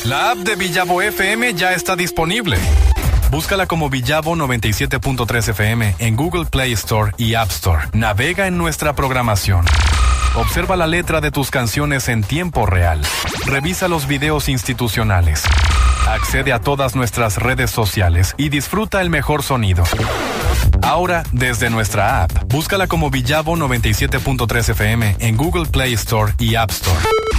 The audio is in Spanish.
La app de Villavo FM ya está disponible. Búscala como Villavo 97.3 FM en Google Play Store y App Store. Navega en nuestra programación. Observa la letra de tus canciones en tiempo real. Revisa los videos institucionales. Accede a todas nuestras redes sociales y disfruta el mejor sonido. Ahora, desde nuestra app, búscala como Villavo 97.3 FM en Google Play Store y App Store.